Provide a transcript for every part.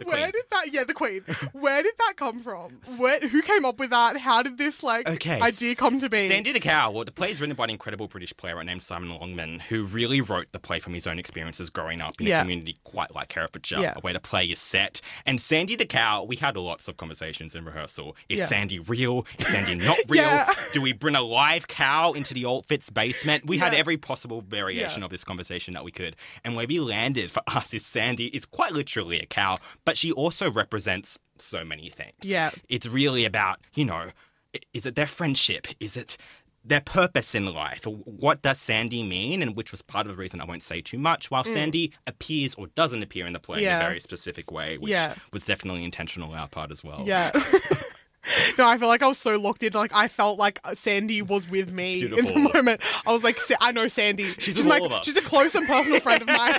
Where queen. did that? Yeah, the queen. Where did that come from? Who came up with that? How did this idea come to be? Sandy the Cow. Well, the play is written by an incredible British playwright named Simon Longman, who really wrote the play from his own experiences growing up in a community quite like Herefordshire, where the play is set. And Sandy the Cow, we had lots of conversations in rehearsal. Is Sandy real? Is Sandy not real? Do we bring a live cow into the old Fitz basement? We had every possible variation of this conversation that we could. And where we landed for us is Sandy is quite literally a cow, but she also represents so many things. Yeah. It's really about, is it their friendship? Is it their purpose in life? What does Sandy mean? And which was part of the reason I won't say too much. While Sandy appears or doesn't appear in the play in a very specific way, which was definitely intentional on our part as well. Yeah. No, I feel like I was so locked in. I felt like Sandy was with me in the moment. I was like, I know Sandy. She's all of us. She's a close and personal friend of mine.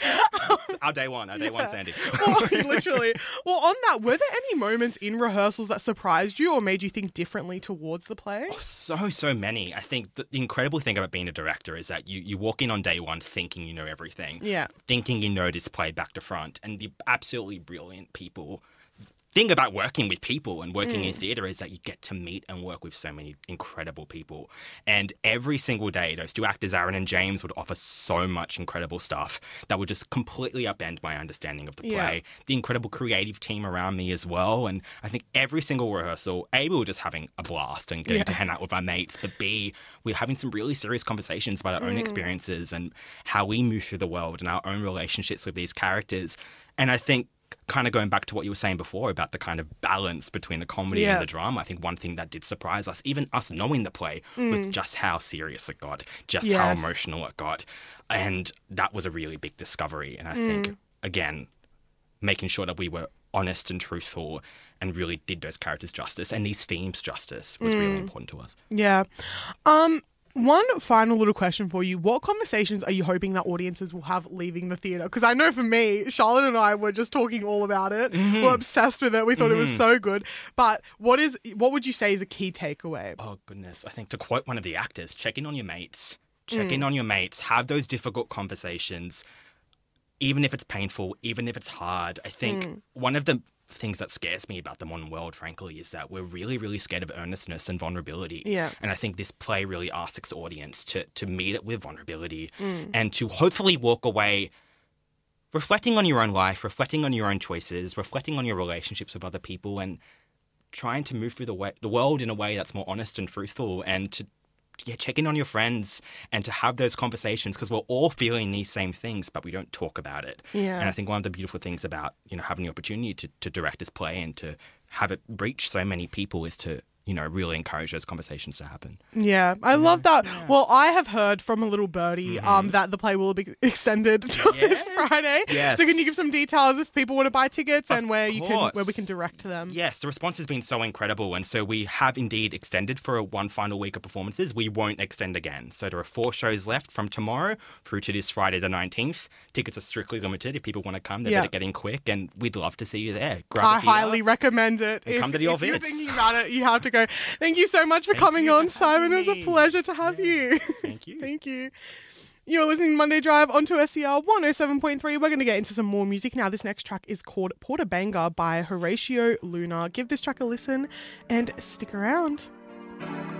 Our day one Sandy. Well, literally. Well, on that, were there any moments in rehearsals that surprised you or made you think differently towards the play? Oh, so many. I think the incredible thing about being a director is that you walk in on day one thinking you know everything. Yeah. Thinking you know this play back to front. And the absolutely brilliant people. Thing about working with people and working in theatre is that you get to meet and work with so many incredible people. And every single day, those two actors, Aaron and James, would offer so much incredible stuff that would just completely upend my understanding of the play. Yeah. The incredible creative team around me as well. And I think every single rehearsal, A, we were just having a blast and getting to hang out with our mates, but B, we're having some really serious conversations about our own experiences and how we move through the world and our own relationships with these characters. And I think kind of going back to what you were saying before about the kind of balance between the comedy and the drama, I think one thing that did surprise us, even us knowing the play, was just how serious it got, just how emotional it got. And that was a really big discovery. And I think, again, making sure that we were honest and truthful and really did those characters justice and these themes justice was really important to us. Yeah. One final little question for you. What conversations are you hoping that audiences will have leaving the theatre? Because I know for me, Charlotte and I were just talking all about it. We're obsessed with it. We thought it was so good. But what would you say is a key takeaway? Oh, goodness. I think to quote one of the actors, check in on your mates. Check in on your mates. Have those difficult conversations, even if it's painful, even if it's hard. I think one of the things that scares me about the modern world, frankly, is that we're really, really scared of earnestness and vulnerability. Yeah. And I think this play really asks its audience to meet it with vulnerability and to hopefully walk away reflecting on your own life, reflecting on your own choices, reflecting on your relationships with other people and trying to move through the world in a way that's more honest and truthful and to check in on your friends and to have those conversations because we're all feeling these same things, but we don't talk about it. Yeah. And I think one of the beautiful things about, having the opportunity to direct this play and to have it reach so many people is to, really encourage those conversations to happen. Yeah, I love that. Yeah. Well, I have heard from a little birdie that the play will be extended to this Friday. Yes. So can you give some details if people want to buy tickets and where we can direct to them? Yes, the response has been so incredible. And so we have indeed extended for one final week of performances. We won't extend again. So there are 4 shows left from tomorrow through to this Friday the 19th. Tickets are strictly limited. If people want to come, they better get in quick. And we'd love to see you there. I highly recommend it. Come to the old If you're thinking about it, you have to go. Thank you so much for coming on, Simon. It was a pleasure to have you. Thank you. Thank you. You're listening to Monday Drive onto SEL 107.3. We're going to get into some more music now. This next track is called Porter Banger by Horatio Luna. Give this track a listen and stick around.